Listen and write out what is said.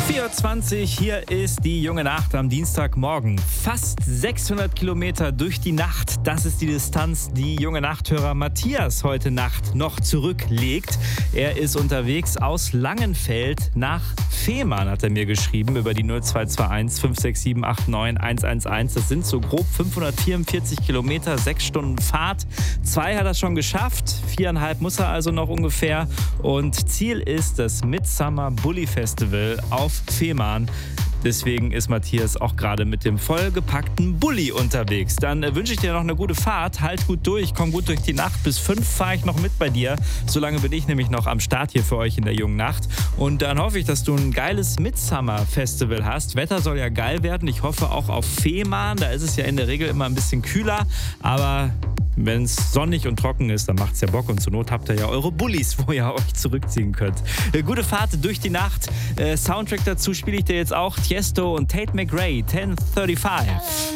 4:20 Uhr, hier ist die junge Nacht am Dienstagmorgen. Fast 600 Kilometer durch die Nacht, das ist die Distanz, die junge Nachthörer Matthias heute Nacht noch zurücklegt. Er ist unterwegs aus Langenfeld nach Fehmarn, hat er mir geschrieben, über die 0221 567 89 111. Das sind so grob 544 Kilometer, 6 Stunden Fahrt. 2 hat er schon geschafft, 4,5 muss er also noch ungefähr. Und Ziel ist das Midsummer Bulli Festival auf Fehmarn. Deswegen ist Matthias auch gerade mit dem vollgepackten Bulli unterwegs. Dann wünsche ich dir noch eine gute Fahrt. Halt gut durch, komm gut durch die Nacht. Bis 5 fahre ich noch mit bei dir. Solange bin ich nämlich noch am Start hier für euch in der jungen Nacht. Und dann hoffe ich, dass du ein geiles Midsummer-Festival hast. Wetter soll ja geil werden. Ich hoffe auch auf Fehmarn. Da ist es ja in der Regel immer ein bisschen kühler. Aber wenn es sonnig und trocken ist, dann macht es ja Bock. Und zur Not habt ihr ja eure Bullis, wo ihr euch zurückziehen könnt. Gute Fahrt durch die Nacht. Soundtrack dazu spiele ich dir jetzt auch. Tiesto und Tate McRae, 10:35.